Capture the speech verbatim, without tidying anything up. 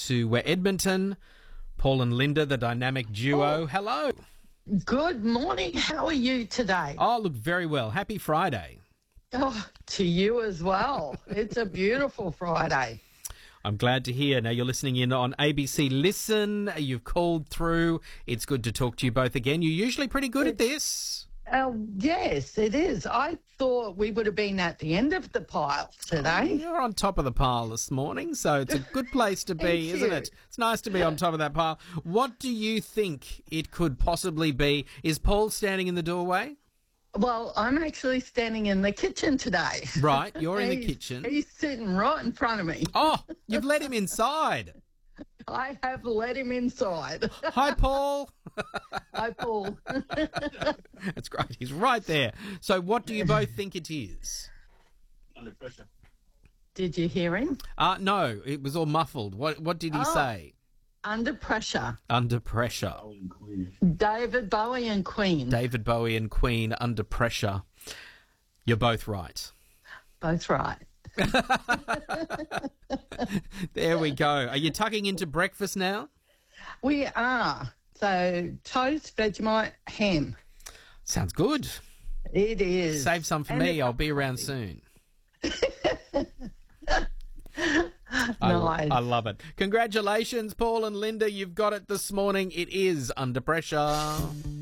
to uh, Edmonton. Paul and Linda, the dynamic duo. Oh. Hello. Good morning. How are you today? Oh, look, very well. Happy Friday. Oh, to you as well. It's a beautiful Friday. I'm glad to hear. Now, you're listening in on A B C Listen. You've called through. It's good to talk to you both again. You're usually pretty good at this. Uh, yes, it is. I thought we would have been at the end of the pile today. You're on top of the pile this morning, so it's a good place to be, Thank isn't you. it? It's nice to be on top of that pile. What do you think it could possibly be? Is Paul standing in the doorway? Well, I'm actually standing in the kitchen today. Right, you're in the He's- kitchen. He's sitting right in front of me. Oh, you've let him inside. I have let him inside. Hi, Paul. Hi, Paul. That's great. He's right there. So what do you both think it is? Under pressure. Did you hear him? Uh, no, it was all muffled. What What did he Oh. say? Under pressure. Under pressure. Oh, and Queen. David Bowie and Queen. David Bowie and Queen, Under Pressure. You're both right. Both right. There we go. Are you tucking into breakfast now? We are. So, toast, Vegemite, ham. Sounds good. It is. Save some for And me. it's- I'll be around soon. I, Nice. I love it. Congratulations, Paul and Linda. You've got it this morning. It is Under Pressure.